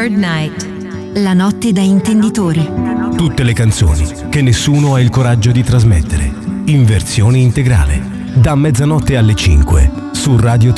Third Night. La notte da intenditori. Tutte le canzoni che nessuno ha il coraggio di trasmettere, in versione integrale, da mezzanotte alle 5 su Radio